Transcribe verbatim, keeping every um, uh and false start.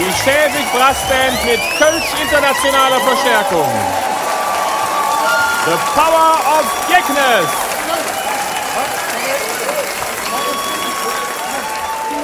Die Schäbig Brassband mit Kölsch internationaler Verstärkung. The Power of Geknes.